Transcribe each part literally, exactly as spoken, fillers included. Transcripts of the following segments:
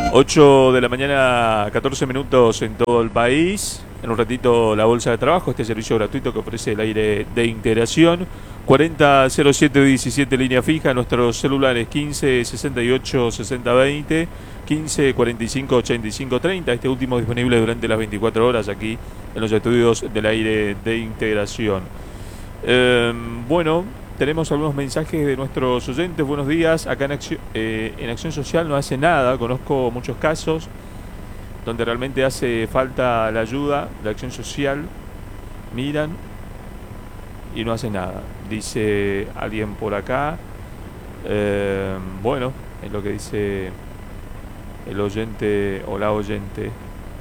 ocho de la mañana, catorce minutos en todo el país. En un ratito la bolsa de trabajo, este servicio gratuito que ofrece el aire de integración. cuarenta cero siete diecisiete línea fija, nuestros celulares quince sesenta y ocho sesenta veinte, quince cuarenta y cinco ochenta y cinco treinta, este último disponible durante las veinticuatro horas aquí en los estudios del aire de integración. Eh, bueno, tenemos algunos mensajes de nuestros oyentes. Buenos días, acá en Acción, eh, en Acción Social no hace nada, conozco muchos casos donde realmente hace falta la ayuda de Acción Social, miran y no hacen nada, dice alguien por acá. Eh, bueno, es lo que dice el oyente o la oyente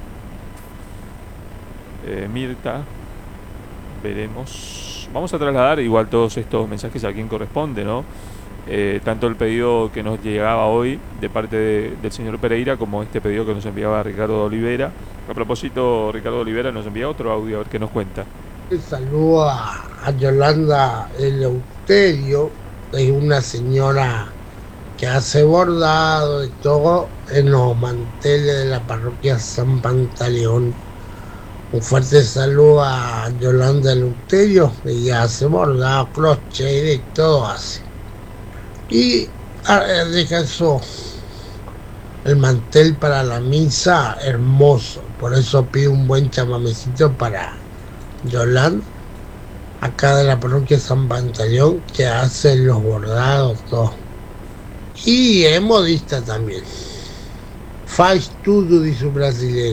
eh, Mirta. Veremos, vamos a trasladar igual todos estos mensajes a quien corresponde, ¿no? Eh, tanto el pedido que nos llegaba hoy de parte de, del señor Pereira, como este pedido que nos enviaba Ricardo Olivera. A propósito, Ricardo Olivera nos envía otro audio, a ver qué nos cuenta. Saludo a, a Yolanda Eleuterio, es una señora que hace bordado y todo en los manteles de la parroquia San Pantaleón. Un fuerte saludo a Yolanda Eleuterio, ella hace bordado, crochet y todo hace. Y descansó el mantel para la misa, hermoso, por eso pido un buen chamamecito para Yolanda, acá de la parroquia San Pantaleón, que hace los bordados, todo. Y es modista también. Faz tudo, dice un brasileño.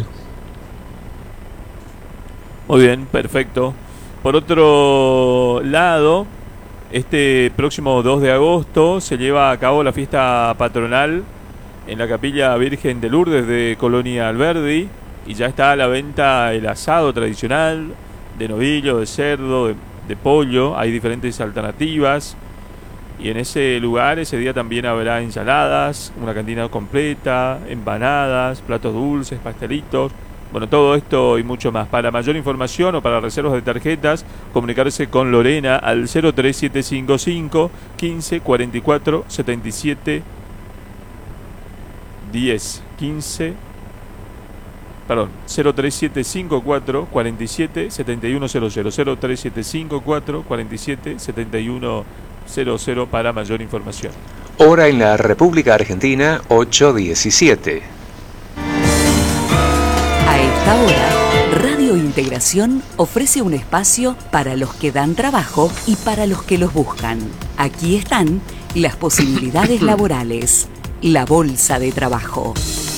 Muy bien, perfecto. Por otro lado, este próximo dos de agosto se lleva a cabo la fiesta patronal en la Capilla Virgen de Lourdes de Colonia Alberdi, y ya está a la venta el asado tradicional de novillo, de cerdo, de, de pollo. Hay diferentes alternativas, y en ese lugar ese día también habrá ensaladas, una cantina completa, empanadas, platos dulces, pastelitos. Bueno, todo esto y mucho más. Para mayor información o para reservas de tarjetas, comunicarse con Lorena al cero tres siete cinco cinco, quince cuarenta y cuatro setenta y siete diez. quince, perdón, cero tres siete cinco cuatro cuarenta y siete setenta y uno cero cero, cero tres siete cinco cuatro cuarenta y siete setenta y uno cero cero para mayor información. Hora en la República Argentina, ocho diecisiete. A esta hora, Radio Integración ofrece un espacio para los que dan trabajo y para los que los buscan. Aquí están las posibilidades laborales, la bolsa de trabajo.